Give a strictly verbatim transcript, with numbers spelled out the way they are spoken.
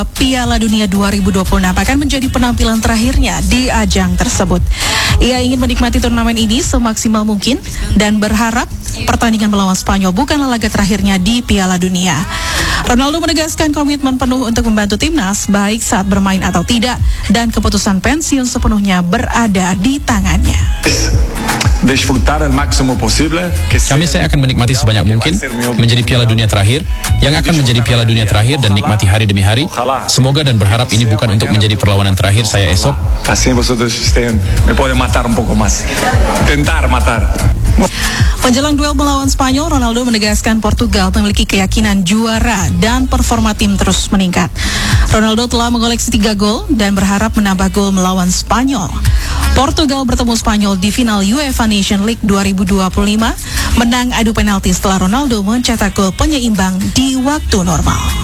Piala Dunia dua ribu dua puluh enam akan menjadi penampilan terakhirnya di ajang tersebut. Ia ingin menikmati turnamen ini semaksimal mungkin dan berharap pertandingan melawan Spanyol bukanlah laga terakhirnya di Piala Dunia. Ronaldo menegaskan komitmen penuh untuk membantu timnas baik saat bermain atau tidak, dan keputusan pensiun sepenuhnya berada di tangannya. Kami saya akan menikmati sebanyak mungkin menjadi Piala Dunia terakhir, yang akan menjadi Piala Dunia terakhir, dan nikmati hari demi hari. Semoga dan berharap ini bukan untuk menjadi perlawanan terakhir saya esok. Menjelang duel melawan Spanyol, Ronaldo menegaskan Portugal memiliki keyakinan juara dan performa tim terus meningkat. Ronaldo telah mengoleksi tiga gol dan berharap menambah gol melawan Spanyol. Portugal bertemu Spanyol di final UEFA Nation League dua ribu dua puluh lima, menang adu penalti setelah Ronaldo mencetak gol penyeimbang di waktu normal.